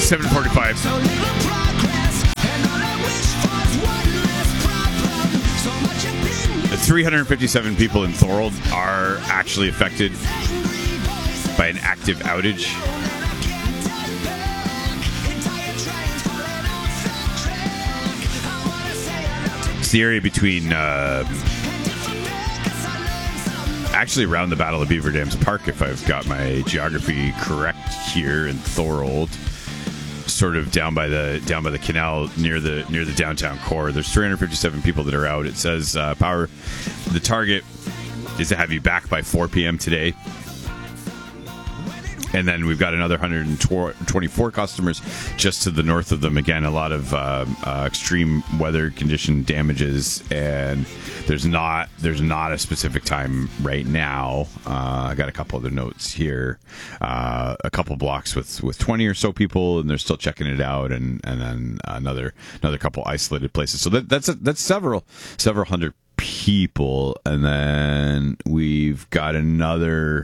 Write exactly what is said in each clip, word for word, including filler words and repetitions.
seven forty-five. three hundred fifty-seven people in Thorold are actually affected by an active outage. It's the area between, uh, actually around the Battle of Beaver Dams Park, if I've got my geography correct here in Thorold. Sort of down by the down by the canal near the near the downtown core. There's three hundred fifty-seven people that are out. It says uh, power. The target is to have you back by four p.m. today. And then we've got another one hundred twenty-four customers just to the north of them. Again, a lot of uh, uh, extreme weather condition damages, and there's not there's not a specific time right now. Uh, I got a couple other notes here. Uh, a couple blocks with, with twenty or so people, and they're still checking it out, and, and then another another couple isolated places. So that, that's a, that's several several hundred people, and then we've got another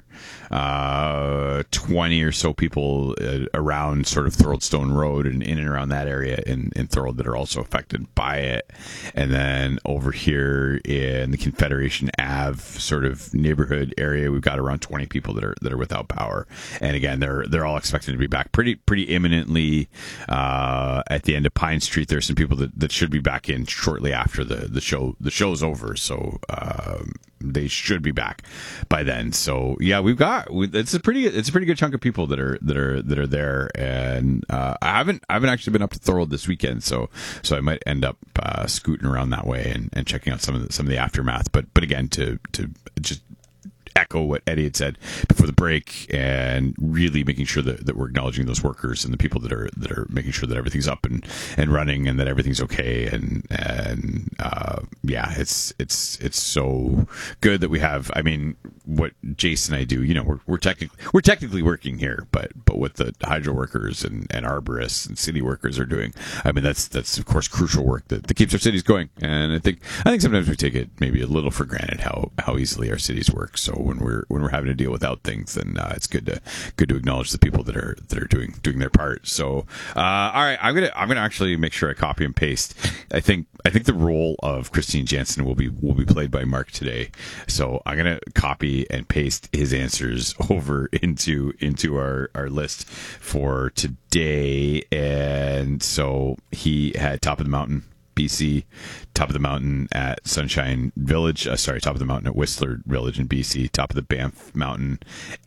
uh, twenty or so people uh, around sort of Thoroldstone Road and in and around that area in, in Thorold that are also affected by it. And then over here in the Confederation Ave sort of neighborhood area, we've got around twenty people that are that are without power. And again, they're they're all expected to be back pretty pretty imminently. Uh, at the end of Pine Street, there's some people that, that should be back in shortly after the, the show the show's over. So um, they should be back by then. So yeah, we've got it's a pretty it's a pretty good chunk of people that are that are that are there. And uh, I haven't I haven't actually been up to Thorold this weekend, so so I might end up uh, scooting around that way and, and checking out some of the, some of the aftermath. But but again, to to just echo what Eddie had said before the break, and really making sure that, that we're acknowledging those workers and the people that are that are making sure that everything's up and, and running and that everything's okay. And and uh, yeah, it's it's it's so good that we have. I mean, what Jace and I do, you know, we're we're technically we're technically working here, but but what the hydro workers and, and arborists and city workers are doing, I mean, that's that's of course crucial work that, that keeps our cities going. And I think I think sometimes we take it maybe a little for granted how, how easily our cities work. So when we're when we're having to deal without things, then uh, it's good to good to acknowledge the people that are that are doing doing their part. So uh, all right, I'm gonna I'm gonna actually make sure I copy and paste. I think I think the role of Christine Jansen will be will be played by Mark today. So I'm gonna copy and paste his answers over into into our our list for today. And so he had Top of the Mountain, B C, Top of the Mountain at Sunshine Village, uh, sorry, Top of the Mountain at Whistler Village in B C, Top of the Banff Mountain,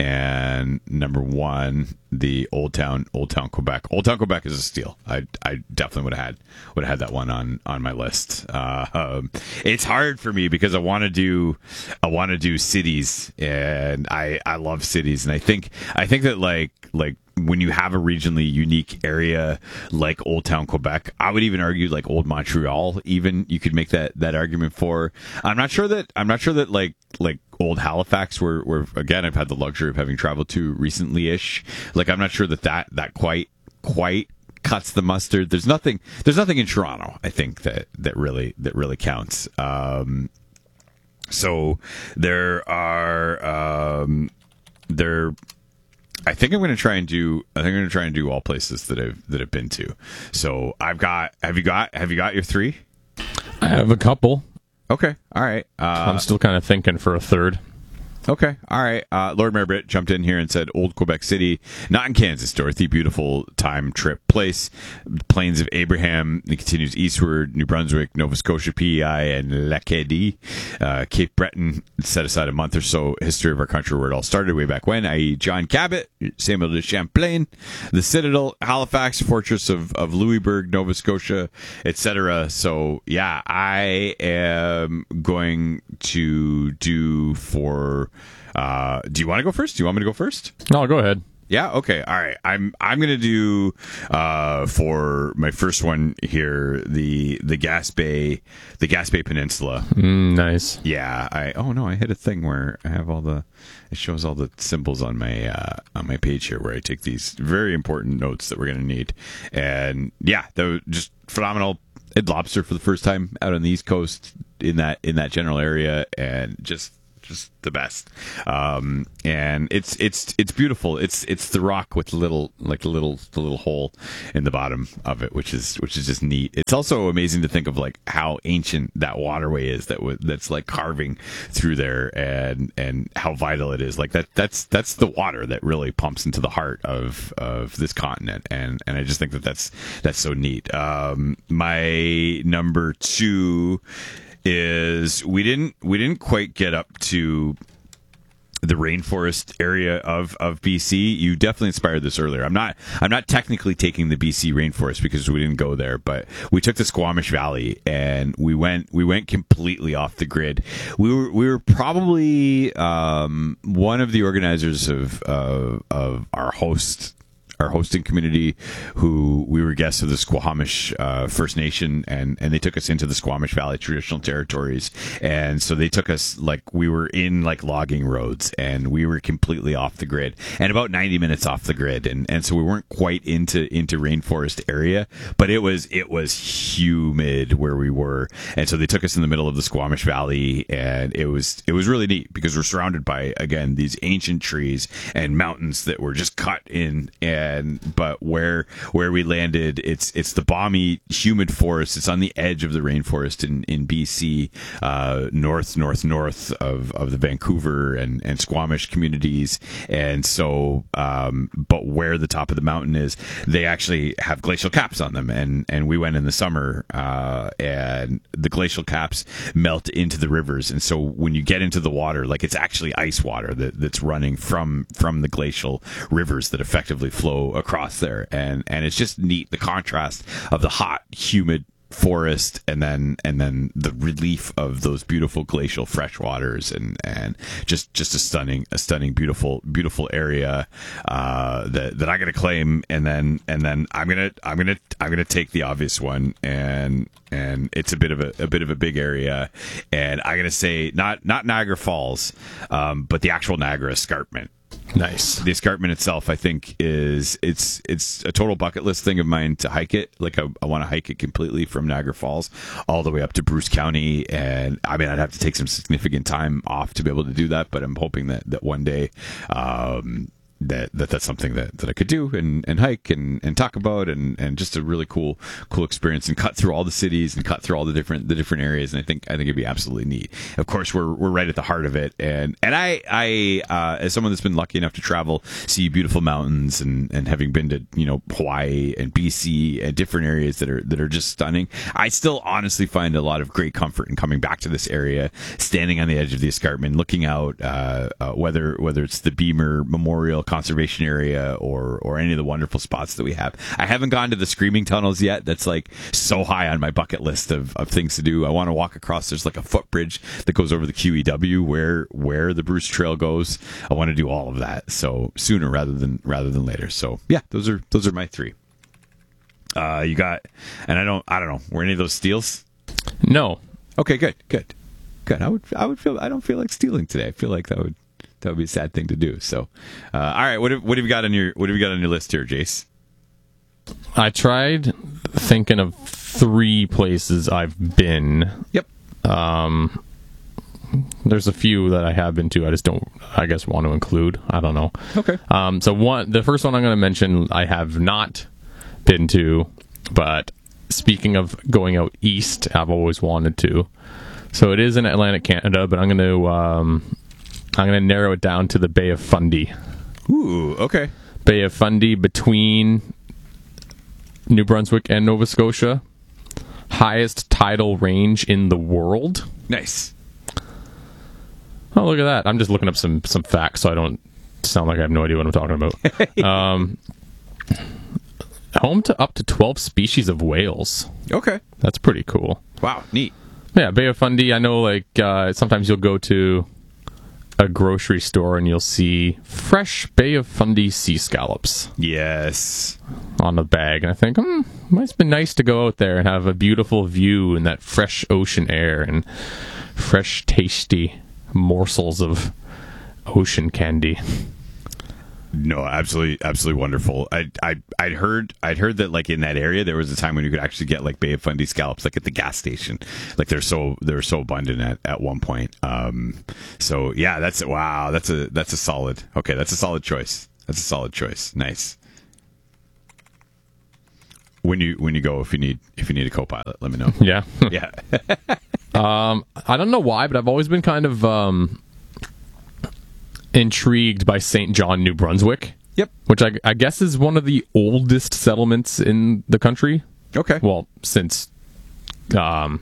and number one, the Old Town, Old Town Quebec. Old Town Quebec is a steal. I, I definitely would have had would have had that one on, on my list. Uh, um, it's hard for me because I want to do I want to do cities, and I, I love cities, and I think I think that like like. when you have a regionally unique area like Old Town Quebec, I would even argue like Old Montreal, even you could make that, that argument for. I'm not sure that I'm not sure that like like Old Halifax, where where again I've had the luxury of having traveled to recently ish. Like I'm not sure that that, that quite quite cuts the mustard. There's nothing there's nothing in Toronto, I think, that that really that really counts. Um, so there are um, there. I think I'm going to try and do. I think I'm going to try and do all places that I've that I've been to. So I've got. Have you got? Have you got your three? I have a couple. Okay. All right. Uh, I'm still kind of thinking for a third. Okay. All right. Uh, Lord Mayor Britt jumped in here and said Old Quebec City, not in Kansas, Dorothy. Beautiful time trip place. Plains of Abraham. It continues eastward. New Brunswick, Nova Scotia, P E I, and L'Acadie. Uh, Cape Breton set aside a month or so. History of our country, where it all started way back when, that is. John Cabot, Samuel de Champlain, the Citadel, Halifax, Fortress of, of Louisbourg, Nova Scotia, et cetera. So, yeah, I am going to do for... Uh, do you want to go first? Do you want me to go first? No, go ahead. Yeah. Okay. All right. I'm I'm gonna do uh, for my first one here the the Gaspé the Gaspé Peninsula. Mm, nice. Yeah. I oh no, I hit a thing where I have all the it shows all the symbols on my uh, on my page here where I take these very important notes that we're gonna need. And yeah, they were just phenomenal. Had lobster for the first time out on the East Coast in that in that general area, and just. just the best. Um, and it's it's it's beautiful. It's it's the rock with the little like the little the little hole in the bottom of it, which is which is just neat. It's also amazing to think of like how ancient that waterway is that w- that's like carving through there, and and how vital it is. Like that that's that's the water that really pumps into the heart of of this continent, and and I just think that that's that's so neat. Um, my number two is we didn't we didn't quite get up to the rainforest area of, of B C. You definitely inspired this earlier. I'm not I'm not technically taking the B C rainforest because we didn't go there, but we took the Squamish Valley and we went we went completely off the grid. We were we were probably um, one of the organizers of of, of our host. our hosting community, who we were guests of the Squamish uh, First Nation, and, and they took us into the Squamish Valley traditional territories. And so they took us, like, we were in like logging roads, and we were completely off the grid and about ninety minutes off the grid. And, and so we weren't quite into, into rainforest area, but it was, it was humid where we were. And so they took us in the middle of the Squamish Valley, and it was, it was really neat because we're surrounded by, again, these ancient trees and mountains that were just cut in. And And, but where where we landed, it's it's the balmy, humid forest. It's on the edge of the rainforest in, in B C, uh, north, north, north of, of the Vancouver and, and Squamish communities. And so, um, but where the top of the mountain is, they actually have glacial caps on them. And, and we went in the summer, uh, and the glacial caps melt into the rivers. And so when you get into the water, like it's actually ice water that, that's running from, from the glacial rivers that effectively flow across there, and and it's just neat, the contrast of the hot, humid forest and then and then the relief of those beautiful glacial freshwaters, and and just just a stunning a stunning beautiful beautiful area uh that that I'm gonna claim. And then and then I'm gonna I'm gonna I'm gonna take the obvious one, and and it's a bit of a, a bit of a big area, and I'm gonna say not not Niagara Falls, um but the actual Niagara Escarpment. Nice. The escarpment itself, I think, is it's it's a total bucket list thing of mine to hike it. Like I, I want to hike it completely from Niagara Falls all the way up to Bruce County, and I mean I'd have to take some significant time off to be able to do that. But I'm hoping that that one day. Um, that, that that's something that, that I could do and, and hike and, and talk about, and, and just a really cool cool experience, and cut through all the cities and cut through all the different the different areas. And I think I think it'd be absolutely neat. Of course, we're we're right at the heart of it, and and I I uh, as someone that's been lucky enough to travel, see beautiful mountains, and, and having been to you know Hawaii and B C and different areas that are that are just stunning, I still honestly find a lot of great comfort in coming back to this area, standing on the edge of the escarpment, looking out, uh, uh, whether whether it's the Beamer Memorial Conservation Area or or any of the wonderful spots that we have. I haven't gone to the Screaming Tunnels yet. That's like so high on my bucket list of, of things to do. I want to walk across. There's like a footbridge that goes over the Q E W where where the Bruce Trail goes. I want to do all of that. So sooner rather than rather than later. So yeah, those are those are my three. Uh, you got, and I don't I don't know. Were any of those steals? No. Okay, good, good, good. I would I would feel I don't feel like stealing today. I feel like that would. That would be a sad thing to do. So, uh, all right, what have, what have you got on your what have you got on your list here, Jace? I tried thinking of three places I've been. Yep. Um, there's a few that I have been to. I just don't, I guess, want to include. I don't know. Okay. Um, so one, the first one I'm going to mention, I have not been to, but speaking of going out east, I've always wanted to. So it is in Atlantic Canada, but I'm going to. Um, I'm going to narrow it down to the Bay of Fundy. Ooh, okay. Bay of Fundy between New Brunswick and Nova Scotia. Highest tidal range in the world. Nice. Oh, look at that. I'm just looking up some, some facts so I don't sound like I have no idea what I'm talking about. um, home to up to twelve species of whales. Okay. That's pretty cool. Wow, neat. Yeah, Bay of Fundy, I know like uh, sometimes you'll go to a grocery store and you'll see fresh Bay of Fundy sea scallops. Yes. On the bag. And I think, hmm, might have been nice to go out there and have a beautiful view in that fresh ocean air and fresh, tasty morsels of ocean candy. No, absolutely, absolutely wonderful. I, I, I'd heard, I'd heard that like in that area there was a time when you could actually get like Bay of Fundy scallops like at the gas station. Like they're so they're so abundant at, at one point. Um, so yeah, that's wow, that's a that's a solid. Okay, that's a solid choice. That's a solid choice. Nice. When you when you go, if you need if you need a co-pilot, let me know. Yeah. Yeah. um, I don't know why, but I've always been kind of um, intrigued by Saint John, New Brunswick. Yep. Which I, I guess is one of the oldest settlements in the country. Okay. Well, since um,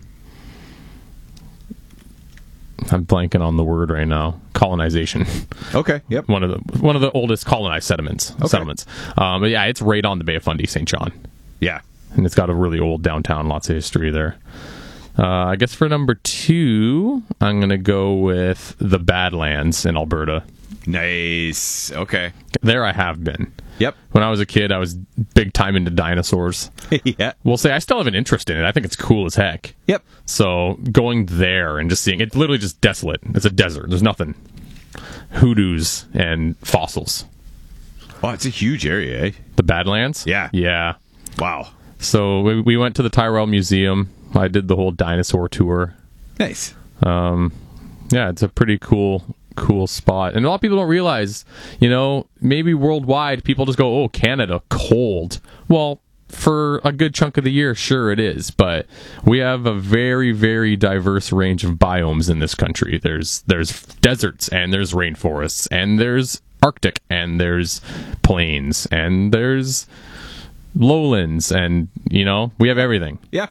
I'm blanking on the word right now. Colonization. Okay. Yep. One of the one of the oldest colonized settlements. Okay. Settlements. Um, but yeah, it's right on the Bay of Fundy, Saint John. Yeah. And it's got a really old downtown, lots of history there. Uh, I guess for number two, I'm going to go with the Badlands in Alberta. Nice. Okay. There I have been. Yep. When I was a kid, I was big time into dinosaurs. Yeah. We'll say I still have an interest in it. I think it's cool as heck. Yep. So going there and just seeing it's literally just desolate. It's a desert. There's nothing. Hoodoos and fossils. Oh, it's a huge area, eh? The Badlands? Yeah. Yeah. Wow. So we, we went to the Tyrrell Museum. I did the whole dinosaur tour. Nice. Um, yeah, it's a pretty cool, cool spot. And a lot of people don't realize, you know, maybe worldwide people just go, oh, Canada, cold. Well, for a good chunk of the year, sure it is. But we have a very, very diverse range of biomes in this country. There's there's deserts and there's rainforests and there's Arctic and there's plains and there's lowlands, and you know we have everything. Yeah.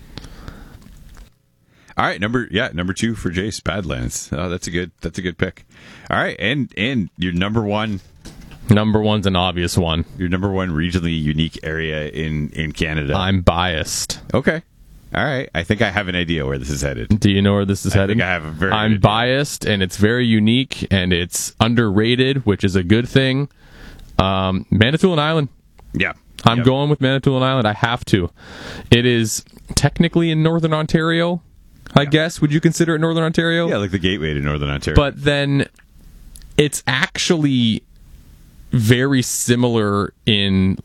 All right, number yeah, number two for Jace, Badlands. Oh, that's a good that's a good pick. All right, and and your number one, Number one's an obvious one. your number one regionally unique area in in Canada. I'm biased. Okay. All right, I think I have an idea where this is headed. Do you know where this is I headed? think I have a very I'm good idea. biased, and it's very unique, and it's underrated, which is a good thing. Um, Manitoulin Island. Yeah. I'm Yep. going with Manitoulin Island. I have to. It is technically in Northern Ontario, I guess. Would you consider it Northern Ontario? Yeah, like the gateway to Northern Ontario. But then it's actually very similar in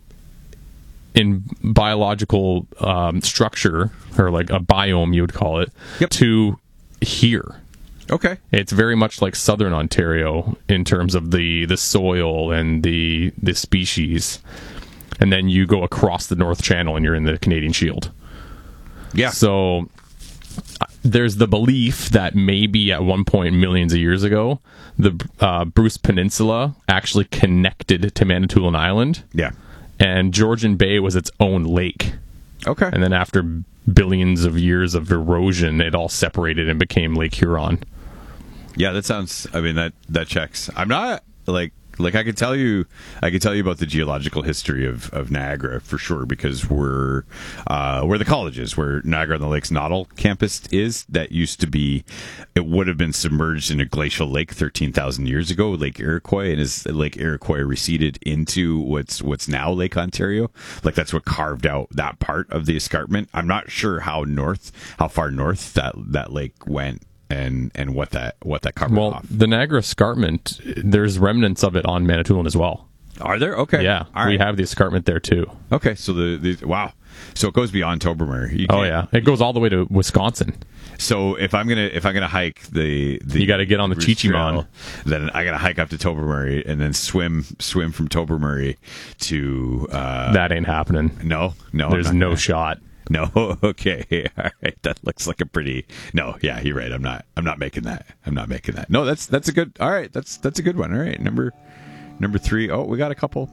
in biological um, structure, or like a biome you would call it, Yep. to here. okay. It's very much like Southern Ontario in terms of the, the soil and the the species. And then you go across the North Channel and you're in the Canadian Shield. Yeah. So uh, there's the belief that maybe at one point millions of years ago, the uh, Bruce Peninsula actually connected to Manitoulin Island, yeah. and Georgian Bay was its own lake. Okay. And then after billions of years of erosion, it all separated and became Lake Huron. Yeah, that sounds. I mean, that that checks. I'm not like like I could tell you. I could tell you about the geological history of, of Niagara for sure, because we're uh, where the college is, where Niagara on the Lake's Noddle campus is. That used to be. It would have been submerged in a glacial lake thirteen thousand years ago, Lake Iroquois, and as Lake Iroquois receded into what's what's now Lake Ontario, like that's what carved out that part of the escarpment. I'm not sure how north, how far north that that lake went. And and what that what that covered Well, off. the Niagara Escarpment, there's remnants of it on Manitoulin as well. Are there? Okay. Yeah, All right. we have the escarpment there too. Okay, so the, the wow, so it goes beyond Tobermory. You Oh can't- yeah, it goes all the way to Wisconsin. So if I'm gonna if I'm gonna hike the, the You gotta get on the Bruce Chi-Chi-Mon. Trail, then I gotta hike up to Tobermory and then swim swim from Tobermory to uh, That ain't happening. no no There's I'm not no gonna- shot. no okay all right, that looks like a pretty no yeah you're right I'm not I'm not making that I'm not making that no that's that's a good all right that's that's a good one all right number number three oh we got a couple.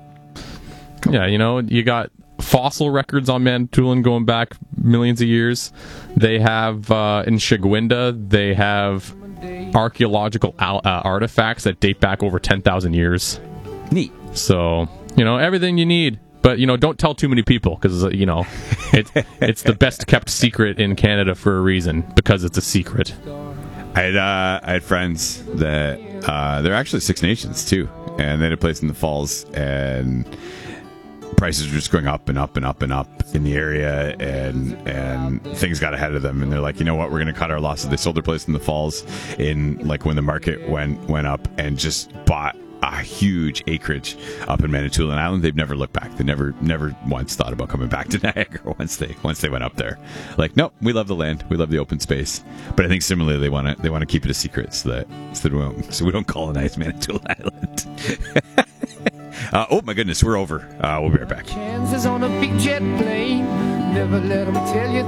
Yeah, you know, you got fossil records on Manitoulin going back millions of years. They have uh, in Shigwinda, they have archaeological al- uh, artifacts that date back over ten thousand years. Neat. So, you know, everything you need. But, you know, don't tell too many people because, uh, you know, it, it's the best kept secret in Canada for a reason, because it's a secret. I had uh, I had friends that uh, they're actually Six Nations too, and they had a place in the Falls, and prices were just going up and up and up and up in the area, and and things got ahead of them, and they're like, you know what, we're going to cut our losses. They sold their place in the Falls in like when the market went went up, and just bought a huge acreage up in Manitoulin Island. They've never looked back. They never never once thought about coming back to Niagara once they once they went up there. Like, nope, we love the land, we love the open space. But I think similarly they want to they want to keep it a secret so that so, that we, don't, so we don't colonize Manitoulin Island. uh, oh my goodness, we're over. Uh, we'll be right back. Chances on a big jet plane. Never let them tell you